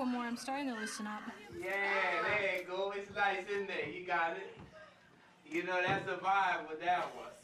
one more. I'm starting to loosen up. Yeah, there you go. It's nice in there. You got it. You know, that's a vibe with that one.